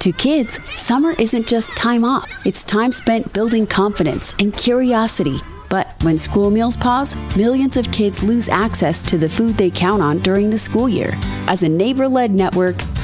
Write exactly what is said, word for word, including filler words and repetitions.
To kids, summer isn't just time off. It's time spent building confidence and curiosity. But when school meals pause, millions of kids lose access to the food they count on during the school year. As a neighbor-led network,